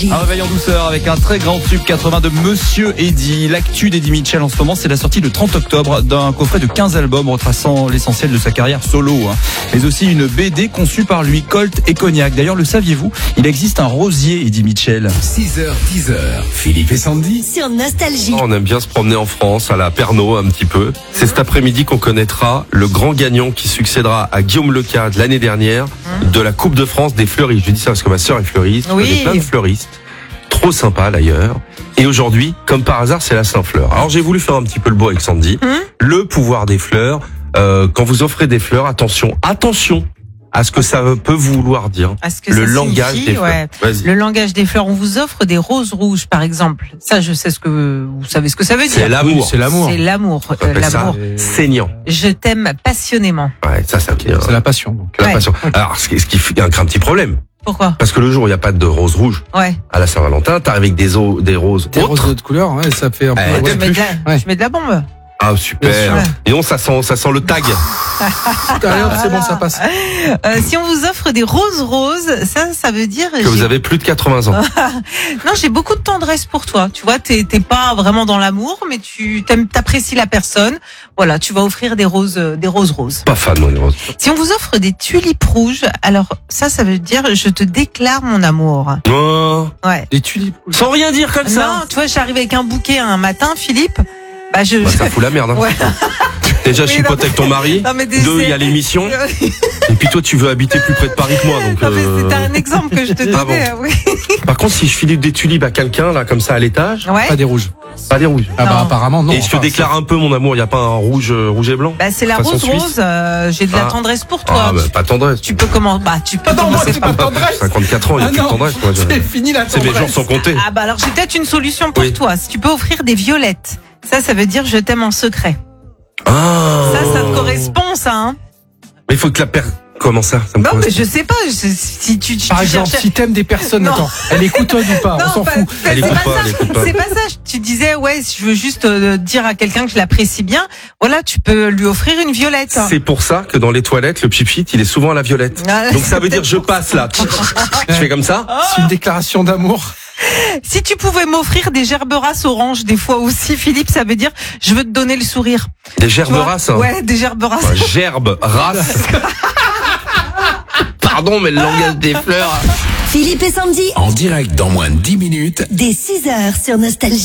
Un réveil en douceur avec un très grand tube 80 de Monsieur Eddy. L'actu d'Eddie Mitchell en ce moment, c'est la sortie le 30 octobre d'un coffret de 15 albums retraçant l'essentiel de sa carrière solo, mais aussi une BD conçue par lui, Colt et Cognac. D'ailleurs, le saviez-vous, il existe un rosier Eddie Mitchell. 6h, 10h, Philippe et Sandy sur Nostalgie. On aime bien se promener en France, à la Pernod un petit peu. C'est cet après-midi qu'on connaîtra le grand gagnant qui succédera à Guillaume Leca de l'année dernière de la Coupe de France des fleuristes. Je dis ça parce que ma sœur est fleuriste, je connais plein de fleuristes. Trop sympa d'ailleurs. Et aujourd'hui, comme par hasard, c'est la Saint-Fleur. Alors j'ai voulu faire un petit peu le beau avec Sandy. Le pouvoir des fleurs. Quand vous offrez des fleurs, attention à ce que ça peut vouloir dire. Le langage des fleurs. Ouais. Le langage des fleurs. On vous offre des roses rouges, par exemple. Ça, je sais vous savez ce que ça veut dire. C'est l'amour. C'est l'amour. L'amour saignant. Je t'aime passionnément. Ouais, ça veut dire. C'est la passion. Donc. La passion. Alors, ce qui fait un petit problème. Pourquoi? Parce que le jour où il n'y a pas de rose rouge, à la Saint-Valentin, t'arrives avec des roses des autres. Roses d'autres couleurs, ouais, ça fait un peu. Je mets de la bombe. Ah, super. Et non, ça sent le tag. C'est bon, ça passe. Si on vous offre des roses, ça veut dire que vous avez plus de 80 ans. Non, j'ai beaucoup de tendresse pour toi. Tu vois, t'es pas vraiment dans l'amour, mais t'apprécies la personne. Voilà, tu vas offrir des roses roses. Pas fan, moi, des roses. Si on vous offre des tulipes rouges, alors ça veut dire je te déclare mon amour. Oh. Ouais. Des tulipes rouges. Sans rien dire comme ça. Non, tu vois, j'arrive avec un bouquet un matin, Philippe. Ça fout la merde. Hein. Ouais. Déjà, je suis pote avec ton mari. Deux, il y a l'émission. Et puis toi, tu veux habiter plus près de Paris que moi. Donc, c'était un exemple que je te donnais. Oui. Par contre, si je file des tulipes à quelqu'un, là, comme ça, à l'étage. Pas des rouges. Pas des rouges. Ah bah apparemment non. Et je te déclare un peu mon amour. Il y a pas un rouge et blanc. C'est la rose. J'ai de la tendresse pour toi. Ah pas tendresse. Tu peux commencer. Tu peux commencer par tendresse. 54 ans, il y a plus de tendresse. C'est fini la tendresse. Mes jours sont comptés. Ah bah alors j'ai peut-être une solution pour toi. Si tu peux offrir des violettes. Ça veut dire je t'aime en secret. Ça te correspond, ça, hein? Mais il faut que la personne. Comment ça? Non, mais je sais pas. Si tu par exemple, si t'aimes des personnes, attends, elle écoute ou pas? On s'en fout. Elle écoute pas. C'est pas ça. Tu disais, je veux juste dire à quelqu'un que je l'apprécie bien. Voilà, tu peux lui offrir une violette. C'est pour ça que dans les toilettes, le pipit, il est souvent à la violette. Donc ça veut dire je passe là. Je fais comme ça. C'est une déclaration d'amour. Si tu pouvais m'offrir des gerberasses oranges des fois aussi, Philippe, ça veut dire je veux te donner le sourire. Des gerberasses? Ouais, des gerberasses. Gerbe, race. Pardon, mais le langage des fleurs. Philippe et Sandy. En direct dans moins de 10 minutes. Dès 6h sur Nostalgie.